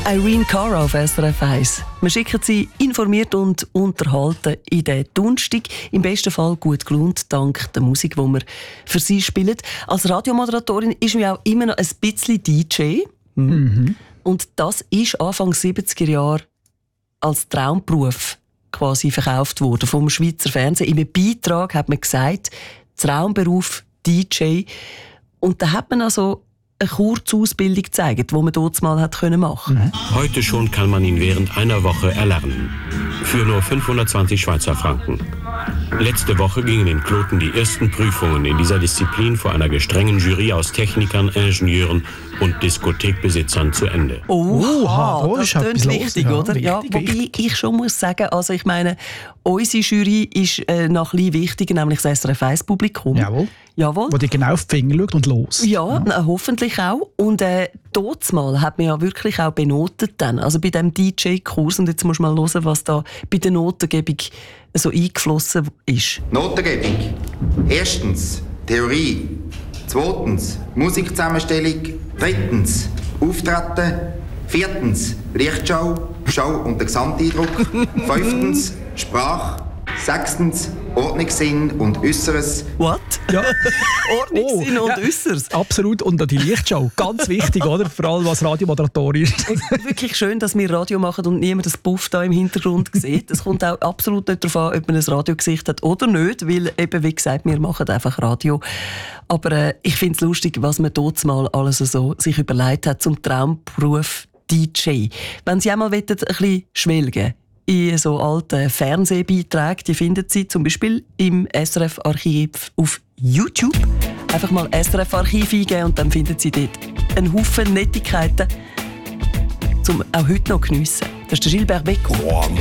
Irene Cara auf SRF 1. Wir schicken Sie informiert und unterhalten in den Donnerstag. Im besten Fall gut gelaunt, dank der Musik, die wir für Sie spielen. Als Radiomoderatorin ist man auch immer noch ein bisschen DJ. Und das ist Anfang 70er Jahre als Traumberuf quasi verkauft worden vom Schweizer Fernsehen. In einem Beitrag hat man gesagt, Traumberuf DJ. Und da hat man also eine Kurzausbildung gezeigt, die man dort mal machen konnte. Heute schon kann man ihn während einer Woche erlernen. Für nur 520 Schweizer Franken. Letzte Woche gingen in Kloten die ersten Prüfungen in dieser Disziplin vor einer gestrengen Jury aus Technikern, Ingenieuren und Diskothekbesitzern zu Ende. Das klingt wichtig, oder? Wichtig, Ja, wobei ich schon muss sagen, also ich meine, unsere Jury ist noch ein bisschen wichtiger, nämlich das SRF 1 Publikum. Jawohl. Wo dir genau auf die Finger schaut und los. Ja, hoffentlich auch. Und dort mal hat man ja wirklich auch benotet dann. Also bei diesem DJ-Kurs, und jetzt musst du mal hören, was da bei der Notengebung so eingeflossen ist. Notengebung. Erstens, Theorie. Zweitens, Musikzusammenstellung. Drittens, Auftreten. Viertens, Lichtschau, Show und der Gesamteindruck. Fünftens, Sprache. Sechstens, Ordnungssinn und Äußeres. What? Ja. Ordnungssinn und Äußeres. Absolut. Und die Lichtschau. Ganz wichtig, oder? Vor allem, was Radiomoderatorin ist. Wirklich schön, dass wir Radio machen und niemand das Puff da im Hintergrund sieht. Es kommt auch absolut nicht darauf an, ob man ein Radiogesicht hat oder nicht, weil eben, wie gesagt, wir machen einfach Radio. Aber ich finde es lustig, was man dort mal alles so sich überlegt hat zum Traumberuf DJ. Wenn Sie einmal ein bisschen schwelgen in so alten Fernsehbeiträgen, die finden Sie zum Beispiel im SRF-Archiv auf YouTube. Einfach mal SRF-Archiv eingeben und dann finden Sie dort einen Haufen Nettigkeiten, um auch heute noch geniessen. Das ist der Gilbert Bécaud.